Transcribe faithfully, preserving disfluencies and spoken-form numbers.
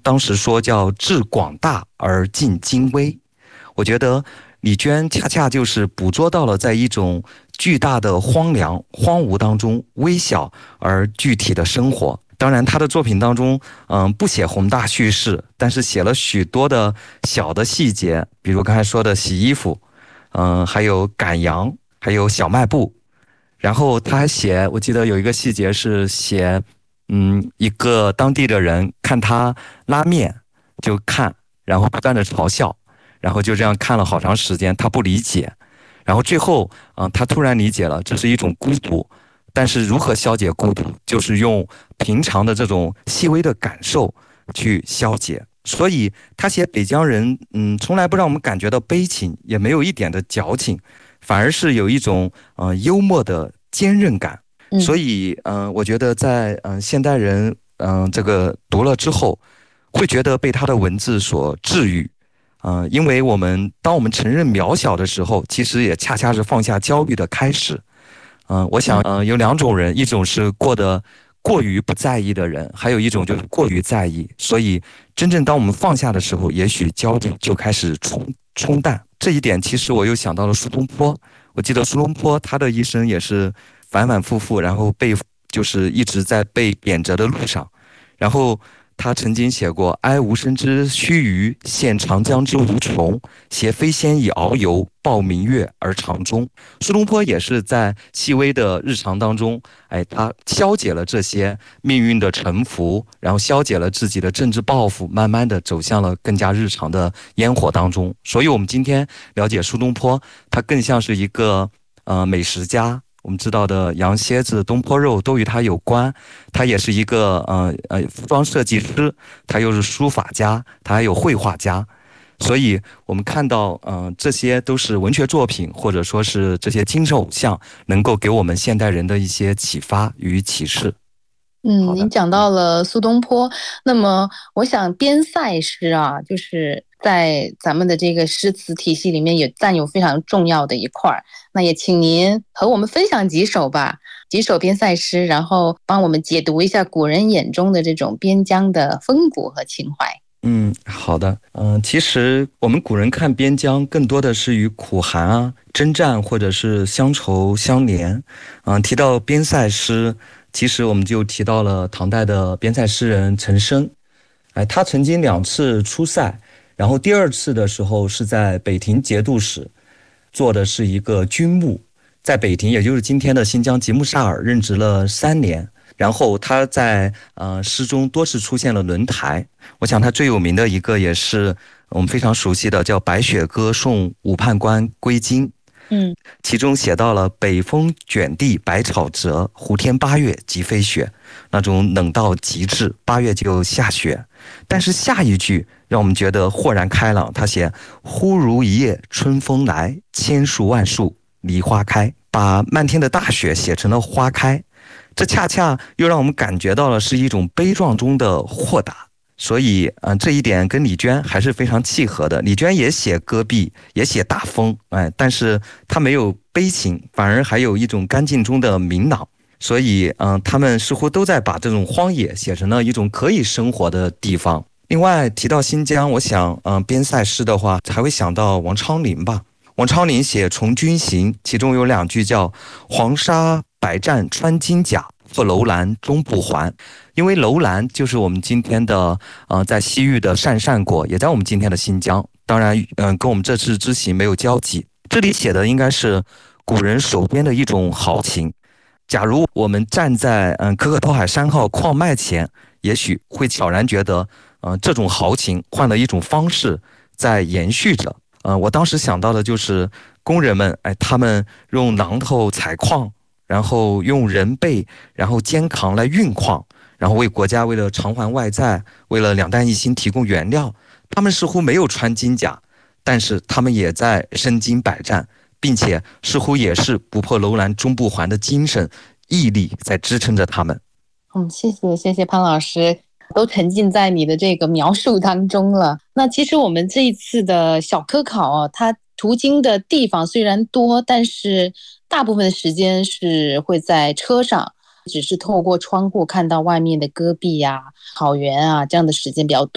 当时说叫致广大而尽精微。我觉得李娟恰恰就是捕捉到了在一种巨大的荒凉荒芜当中微小而具体的生活。当然她的作品当中嗯，不写宏大叙事，但是写了许多的小的细节，比如刚才说的洗衣服，嗯，还有赶羊，还有小卖部。然后他还写，我记得有一个细节是写嗯，一个当地的人看他拉面就看，然后不断的嘲笑，然后就这样看了好长时间，他不理解，然后最后啊、呃他突然理解了这是一种孤独，但是如何消解孤独，就是用平常的这种细微的感受去消解。所以他写北疆人，嗯，从来不让我们感觉到悲情，也没有一点的矫情，反而是有一种呃幽默的坚韧感。所以，嗯、呃，我觉得在嗯、呃、现代人嗯、呃、这个读了之后，会觉得被他的文字所治愈，嗯、呃，因为我们当我们承认渺小的时候，其实也恰恰是放下焦虑的开始。嗯、呃，我想，嗯、呃，有两种人，一种是过得过于不在意的人，还有一种就是过于在意。所以，真正当我们放下的时候，也许焦虑就开始冲冲淡。这一点，其实我又想到了苏东坡。我记得苏东坡他的一生也是反反复复，然后被就是一直在被贬谪的路上。然后他曾经写过哀吾生之须臾，羡长江之无穷，挟飞仙以遨游，抱明月而长终。苏东坡也是在细微的日常当中，哎，他消解了这些命运的沉浮，然后消解了自己的政治抱负，慢慢的走向了更加日常的烟火当中。所以我们今天了解苏东坡，他更像是一个呃美食家。我们知道的羊蝎子、东坡肉都与他有关。他也是一个呃呃服装设计师，他又是书法家，他还有绘画家。所以我们看到，嗯、呃，这些都是文学作品，或者说是这些精神偶像，能够给我们现代人的一些启发与启示。 嗯，您讲到了苏东坡，那么我想边塞诗啊，就是在咱们的这个诗词体系里面也占有非常重要的一块儿。那也请您和我们分享几首吧，几首边塞诗，然后帮我们解读一下古人眼中的这种边疆的风骨和情怀。 嗯，好的。嗯、呃，其实我们古人看边疆，更多的是与苦寒啊、征战或者是乡愁相连。嗯、呃，提到边塞诗，其实我们就提到了唐代的边塞诗人陈升。哎，他曾经两次出塞，然后第二次的时候是在北庭节度使，做的是一个军牧，在北庭，也就是今天的新疆吉木沙尔任职了三年。然后他在呃诗中多次出现了轮台，我想他最有名的一个也是我们非常熟悉的，叫《白雪歌送武判官归京》。 嗯， 其中写到了北风卷地百草折，胡天八月即飞雪，那种冷到极致，八月就下雪。但是下一句让我们觉得豁然开朗，他写忽如一夜春风来，千树万树梨花开，把漫天的大雪写成了花开。这恰恰又让我们感觉到了是一种悲壮中的豁达。所以，嗯、呃，这一点跟李娟还是非常契合的。李娟也写戈壁，也写大风，哎，但是她没有悲情，反而还有一种干净中的明朗。所以，嗯、呃，他们似乎都在把这种荒野写成了一种可以生活的地方。另外提到新疆，我想，嗯、呃，边塞诗的话，还会想到王昌龄吧。王昌龄写《从军行》，其中有两句叫黄沙百战穿金甲，破楼兰终不还。因为楼兰就是我们今天的呃，在西域的鄯善国，也在我们今天的新疆。当然，嗯、呃，跟我们这次之行没有交集。这里写的应该是古人手边的一种豪情。假如我们站在嗯、呃、可可托海山号矿脉前，也许会悄然觉得，呃，这种豪情换了一种方式在延续着。呃，我当时想到的就是工人们，哎，他们用榔头采矿，然后用人背，然后肩扛来运矿，然后为国家为了偿还外债，为了两弹一星提供原料，他们似乎没有穿金甲，但是他们也在身经百战，并且似乎也是不破楼兰终不还的精神毅力在支撑着他们。 嗯，谢谢谢谢潘老师，都沉浸在你的这个描述当中了。那其实我们这一次的小科考啊，它途经的地方虽然多，但是大部分的时间是会在车上，只是透过窗户看到外面的戈壁啊、草原啊，这样的时间比较多。